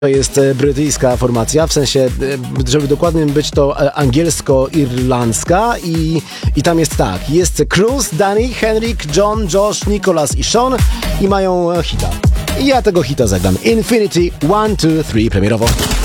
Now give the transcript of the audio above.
To jest brytyjska formacja, w sensie, żeby dokładnym być, to angielsko-irlandzka i tam jest tak, jest Cruz, Danny, Henrik, John, Josh, Nicholas i Sean i mają hita. I ja tego hita zagram. Infinity 1, 2, 3 premierowo.